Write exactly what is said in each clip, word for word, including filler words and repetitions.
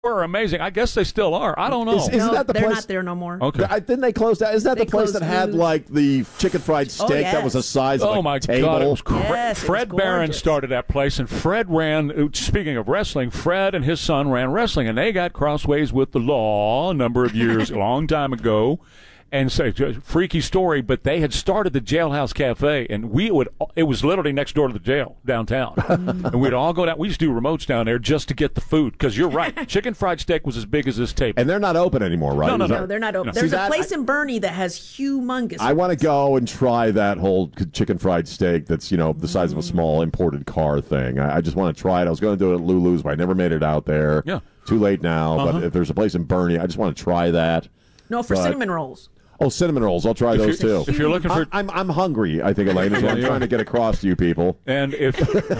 were amazing. I guess they still are. I don't know. Is, isn't no, that the they're place? not there no more. Okay. I, didn't they close down? Isn't that They the place closed that had Lou's. like the chicken fried steak Oh, yes. that was the size of Oh a my table? God! It was cra- Yes, it Fred was Barron gorgeous. started that place, and Fred ran. Speaking of wrestling, Fred and his son ran wrestling, and they got crossways with the law a number of years, a long time ago. And so, freaky story, but they had started the Jailhouse Cafe, and we would, it was literally next door to the jail downtown. And we'd all go down, we used to do remotes down there just to get the food, because you're right, chicken fried steak was as big as this table. And they're not open anymore, right? No, no, Is no. that- No, they're not open. No. There's See a that? place I- in Bernie that has humongous. I want to go and try that whole chicken fried steak that's, you know, the size of a small imported car thing. I, I just want to try it. I was going to do it at Lulu's, but I never made it out there. Yeah. Too late now, Uh-huh. but if there's a place in Bernie, I just want to try that. No, for but- cinnamon rolls. Oh, cinnamon rolls. I'll try those, you're- too. if you're looking for- I'm, I'm, I'm hungry, I think, Elaine, is what I'm Yeah, you trying are. to get across to you people. And if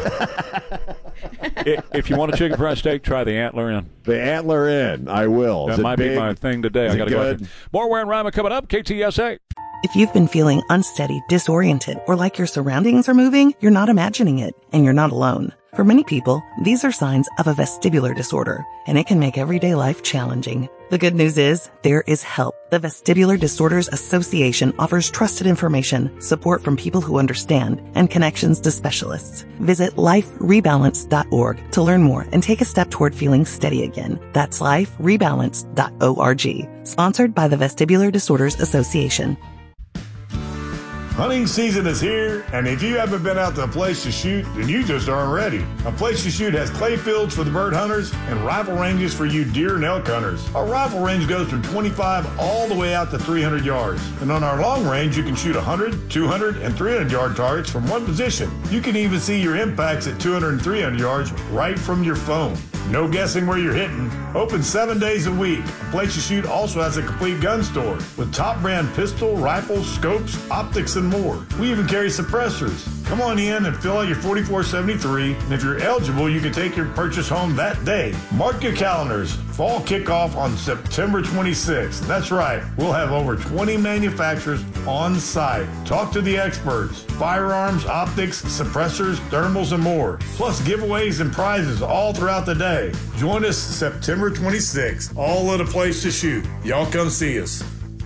i- if you want a chicken fried steak, try the Antler Inn. The Antler Inn, I will. Is That it might big? be my thing today. Is I it got to go. out good? there. More Ware and Rima coming up. K T S A. If you've been feeling unsteady, disoriented, or like your surroundings are moving, you're not imagining it, and you're not alone. For many people, these are signs of a vestibular disorder, and it can make everyday life challenging. The good news is, there is help. The Vestibular Disorders Association offers trusted information, support from people who understand, and connections to specialists. Visit life rebalance dot org to learn more and take a step toward feeling steady again. That's life rebalance dot org. Sponsored by the Vestibular Disorders Association. Hunting season is here, and if you haven't been out to a place to shoot, then you just aren't ready. A Place to Shoot has clay fields for the bird hunters and rifle ranges for you deer and elk hunters. Our rifle range goes from twenty-five all the way out to three hundred yards. And on our long range, you can shoot one hundred, two hundred, and three hundred yard targets from one position. You can even see your impacts at two hundred and three hundred yards right from your phone. No guessing where you're hitting. Open seven days a week. A Place to Shoot also has a complete gun store with top brand pistol, rifles, scopes, optics, and more. We even carry suppressors. Come on in and fill out your forty-four seventy-three, and if you're eligible, you can take your purchase home that day. Mark your calendars. Fall kickoff on September twenty-sixth. That's right. We'll have over twenty manufacturers on site. Talk to the experts. Firearms, optics, suppressors, thermals, and more. Plus giveaways and prizes all throughout the day. Join us September twenty-sixth. All at A Place to Shoot. Y'all come see us.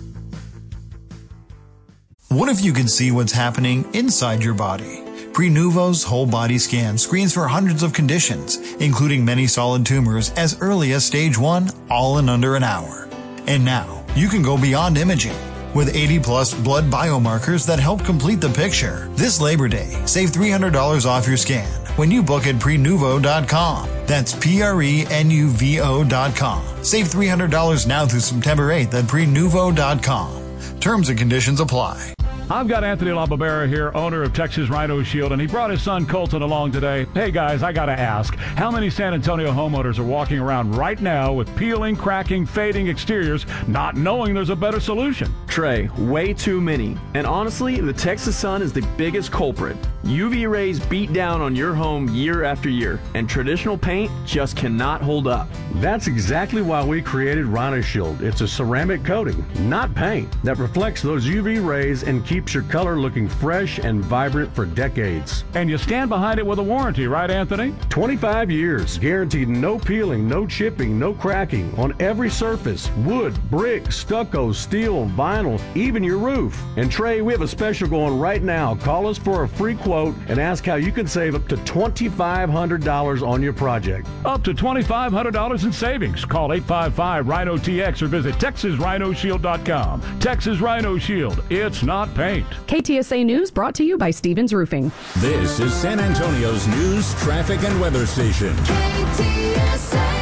What if you could see what's happening inside your body? Prenuvo's whole body scan screens for hundreds of conditions, including many solid tumors as early as stage one, all in under an hour. And now, you can go beyond imaging. With eighty plus blood biomarkers that help complete the picture. This Labor Day, save three hundred dollars off your scan when you book at prenuvo dot com. That's P R E N U V O dot com. Save three hundred dollars now through September eighth at prenuvo dot com. Terms and conditions apply. I've got Anthony LaBarbera here, owner of Texas Rhino Shield, and he brought his son Colton along today. Hey guys, I gotta ask, how many San Antonio homeowners are walking around right now with peeling, cracking, fading exteriors, not knowing there's a better solution? Trey, way too many. And honestly, the Texas sun is the biggest culprit. U V rays beat down on your home year after year, and traditional paint just cannot hold up. That's exactly why we created Rhino Shield. It's a ceramic coating, not paint, that reflects those U V rays and keeps your color looking fresh and vibrant for decades. And you stand behind it with a warranty, right, Anthony? twenty-five years, guaranteed no peeling, no chipping, no cracking on every surface, wood, brick, stucco, steel, vinyl, even your roof. And Trey, we have a special going right now. Call us for a free quote and ask how you can save up to twenty-five hundred dollars on your project. Up to twenty-five hundred dollars in savings. Call eight five five Rhino T X or visit Texas Rhino Shield dot com. Texas Rhino Shield. It's not paint. K T S A News brought to you by Stevens Roofing. This is San Antonio's news, traffic, and weather station. K T S A.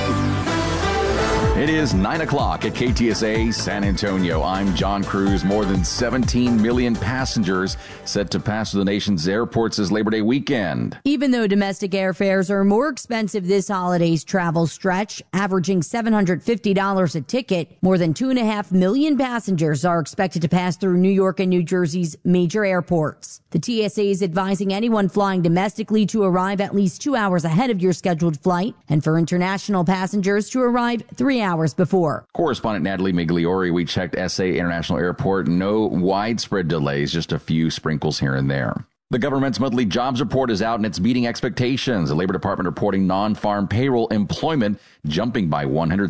It is nine o'clock at K T S A San Antonio. I'm John Cruz. More than seventeen million passengers set to pass through the nation's airports this Labor Day weekend. Even though domestic airfares are more expensive this holiday's travel stretch, averaging seven hundred fifty dollars a ticket, more than two and a half million passengers are expected to pass through New York and New Jersey's major airports. The T S A is advising anyone flying domestically to arrive at least two hours ahead of your scheduled flight, and for international passengers to arrive three hours before. Correspondent Natalie Migliori, we checked S A International Airport. No widespread delays, just a few sprinkles here and there. The government's monthly jobs report is out and it's meeting expectations. The Labor Department reporting non-farm payroll employment jumping by one hundred